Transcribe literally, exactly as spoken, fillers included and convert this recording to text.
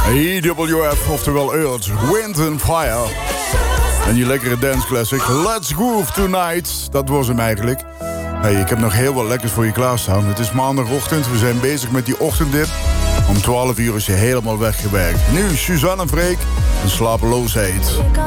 E W F, oftewel Earth, Wind and Fire. En die lekkere dance classic, Let's Groove Tonight. Dat was hem eigenlijk. Hey, ik heb nog heel wat lekkers voor je klaarstaan. Het is maandagochtend, we zijn bezig met die ochtenddip. Om twaalf uur is je helemaal weggewerkt. Nu Suzanne en Freek en Slapeloosheid.